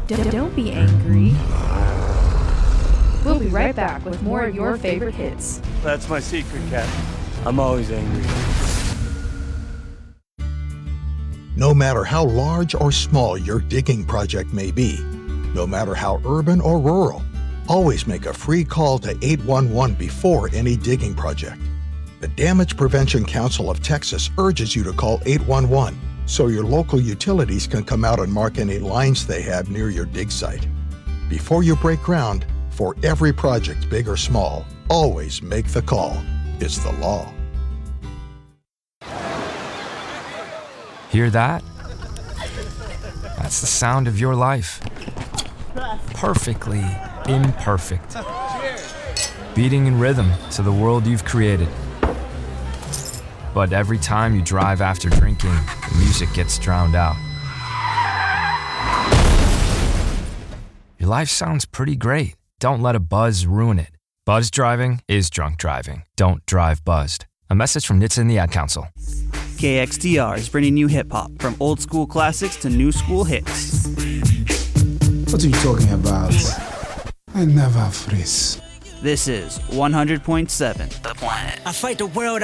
Don't be angry. We'll be right back with more of your favorite hits. That's my secret, Cat. I'm always angry. No matter how large or small your digging project may be, no matter how urban or rural, always make a free call to 811 before any digging project. The Damage Prevention Council of Texas urges you to call 811 so your local utilities can come out and mark any lines they have near your dig site. Before you break ground, for every project, big or small, always make the call. It's the law. Hear that? That's the sound of your life. Perfectly imperfect. Beating in rhythm to the world you've created. But every time you drive after drinking, the music gets drowned out. Your life sounds pretty great. Don't let a buzz ruin it. Buzz driving is drunk driving. Don't drive buzzed. A message from NHTSA and the Ad Council. KXDR is bringing you hip-hop, from old school classics to new school hits. What are you talking about? I never freeze. This is 100.7 The Planet. I fight the world.